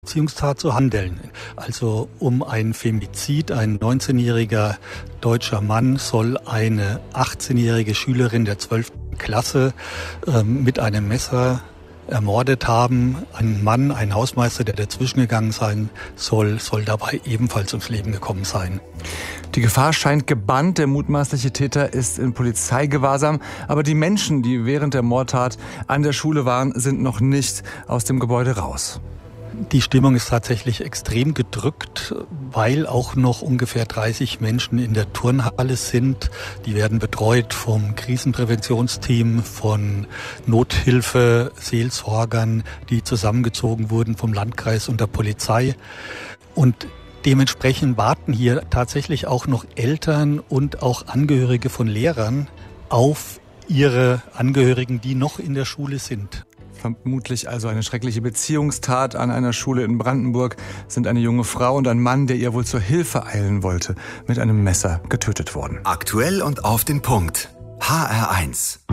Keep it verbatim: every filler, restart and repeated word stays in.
Beziehungstat zu handeln. Also um ein Femizid, ein neunzehnjähriger deutscher Mann soll eine achtzehnjährige Schülerin der zwölften Klasse äh, mit einem Messer ermordet haben. Ein Mann, ein Hausmeister, der dazwischen gegangen sein soll, soll dabei ebenfalls ums Leben gekommen sein. Die Gefahr scheint gebannt. Der mutmaßliche Täter ist in Polizeigewahrsam. Aber die Menschen, die während der Mordtat an der Schule waren, sind noch nicht aus dem Gebäude raus. Die Stimmung ist tatsächlich extrem gedrückt, weil auch noch ungefähr dreißig Menschen in der Turnhalle sind. Die werden betreut vom Krisenpräventionsteam, von Nothilfe, Seelsorgern, die zusammengezogen wurden vom Landkreis und der Polizei. Und dementsprechend warten hier tatsächlich auch noch Eltern und auch Angehörige von Lehrern auf ihre Angehörigen, die noch in der Schule sind. Vermutlich also eine schreckliche Beziehungstat an einer Schule in Brandenburg sind eine junge Frau und ein Mann, der ihr wohl zur Hilfe eilen wollte, mit einem Messer getötet worden. Aktuell und auf den Punkt. H R eins.